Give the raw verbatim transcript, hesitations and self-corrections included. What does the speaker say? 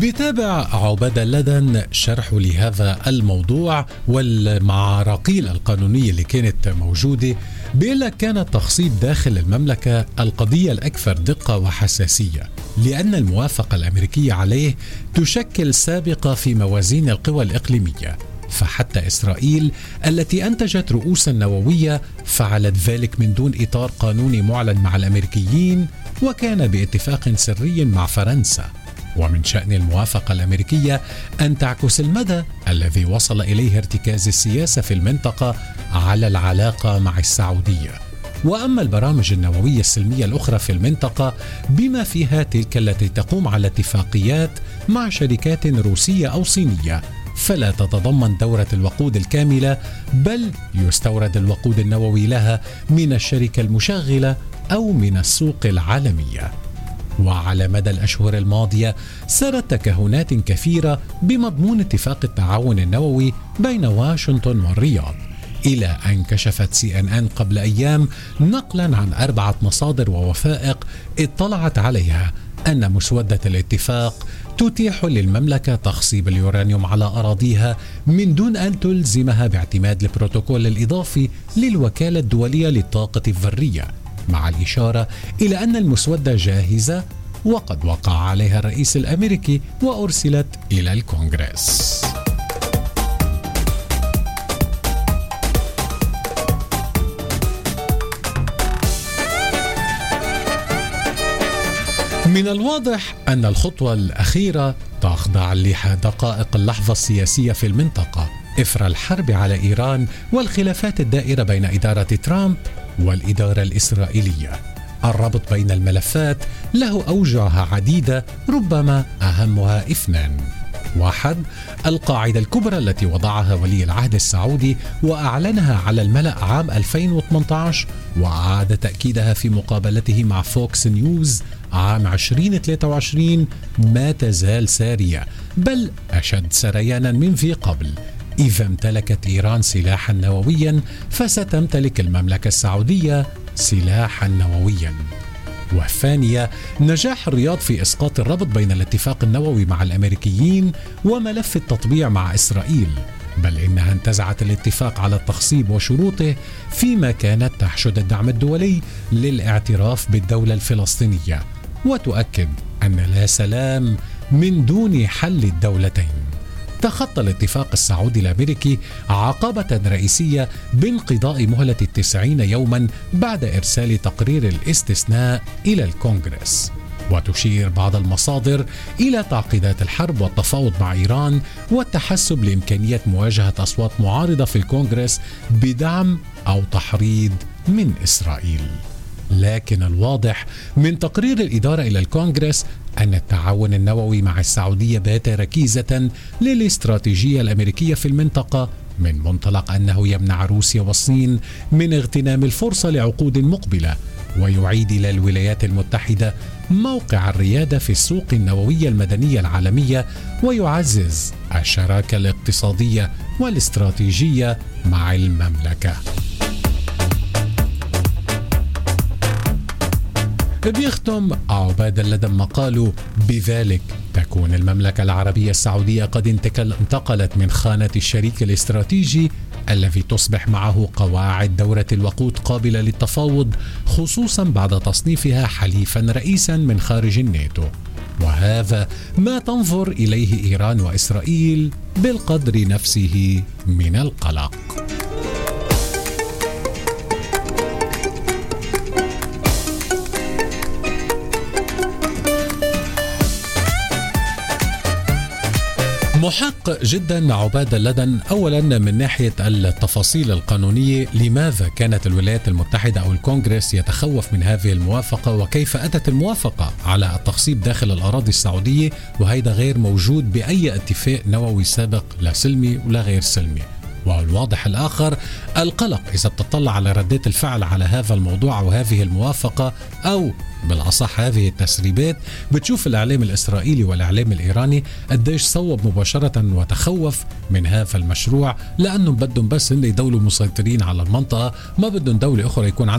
بتابع عبادة اللدن شرح لهذا الموضوع والمعراقيل القانونية اللي كانت موجودة. بيقول لك كان التخصيب داخل المملكة القضية الأكثر دقة وحساسية، لأن الموافقة الأمريكية عليه تشكل سابقة في موازين القوى الإقليمية. فحتى إسرائيل التي أنتجت رؤوسا نووية فعلت ذلك من دون إطار قانوني معلن مع الأمريكيين، وكان باتفاق سري مع فرنسا. ومن شأن الموافقة الأمريكية أن تعكس المدى الذي وصل إليه ارتكاز السياسة في المنطقة على العلاقة مع السعودية. وأما البرامج النووية السلمية الأخرى في المنطقة بما فيها تلك التي تقوم على اتفاقيات مع شركات روسية أو صينية، فلا تتضمن دورة الوقود الكاملة، بل يستورد الوقود النووي لها من الشركة المشغلة أو من السوق العالمية. وعلى مدى الأشهر الماضية سرت تكهنات كثيرة بمضمون اتفاق التعاون النووي بين واشنطن والرياض، إلى أن كشفت سي إن إن قبل أيام نقلا عن أربعة مصادر ووثائق اطلعت عليها أن مسودة الاتفاق تتيح للمملكة تخصيب اليورانيوم على أراضيها من دون أن تلزمها باعتماد البروتوكول الإضافي للوكالة الدولية للطاقة الذرية، مع الإشارة إلى أن المسودة جاهزة وقد وقع عليها الرئيس الأمريكي وأرسلت إلى الكونغرس. من الواضح أن الخطوة الأخيرة تخضع لدقائق اللحظة السياسية في المنطقة إثر الحرب على إيران والخلافات الدائرة بين إدارة ترامب والإدارة الإسرائيلية. الربط بين الملفات له أوجهها عديدة، ربما أهمها اثنان. واحد، القاعدة الكبرى التي وضعها ولي العهد السعودي وأعلنها على الملأ عام ألفين وثمانية عشر، وأعاد تأكيدها في مقابلته مع فوكس نيوز عام ألفين وثلاثة وعشرين، ما تزال سارية، بل أشد سريانا من ذي قبل. إذا امتلكت إيران سلاحا نوويا فستمتلك المملكة السعودية سلاحا نوويا. والثانية، نجاح الرياض في إسقاط الربط بين الاتفاق النووي مع الأمريكيين وملف التطبيع مع إسرائيل، بل إنها انتزعت الاتفاق على التخصيب وشروطه فيما كانت تحشد الدعم الدولي للاعتراف بالدولة الفلسطينية، وتؤكد أن لا سلام من دون حل الدولتين. تخطى الاتفاق السعودي الأمريكي عقبة رئيسية بانقضاء مهلة التسعين يوما بعد إرسال تقرير الاستثناء إلى الكونغرس. وتشير بعض المصادر إلى تعقيدات الحرب والتفاوض مع إيران والتحسب لإمكانية مواجهة أصوات معارضة في الكونغرس بدعم أو تحريض من إسرائيل. لكن الواضح من تقرير الإدارة إلى الكونغرس أن التعاون النووي مع السعودية بات ركيزة للاستراتيجية الأمريكية في المنطقة، من منطلق أنه يمنع روسيا والصين من اغتنام الفرصة لعقود مقبلة، ويعيد إلى الولايات المتحدة موقع الريادة في السوق النووية المدنية العالمية، ويعزز الشراكة الاقتصادية والاستراتيجية مع المملكة. بيختم عبادة اللدن مقاله بذلك تكون المملكة العربية السعودية قد انتقلت من خانة الشريك الاستراتيجي الذي تصبح معه قواعد دورة الوقود قابلة للتفاوض، خصوصا بعد تصنيفها حليفا رئيسا من خارج الناتو. وهذا ما تنظر إليه إيران وإسرائيل بالقدر نفسه من القلق. محق جدا عبادة اللدن أولا من ناحية التفاصيل القانونية، لماذا كانت الولايات المتحدة أو الكونغرس يتخوف من هذه الموافقة، وكيف أتت الموافقة على التخصيب داخل الأراضي السعودية، وهذا غير موجود بأي اتفاق نووي سابق، لا سلمي ولا غير سلمي. والواضح الآخر القلق إذا بتطلع على ردات الفعل على هذا الموضوع أو هذه الموافقة، أو بالأصح هذه التسريبات، بتشوف الإعلام الإسرائيلي والإعلام الإيراني قديش صوب مباشرة وتخوف من هذا المشروع، لأنهم بدهم بس إن يدولوا مسيطرين على المنطقة، ما بدهم دولة أخرى يكون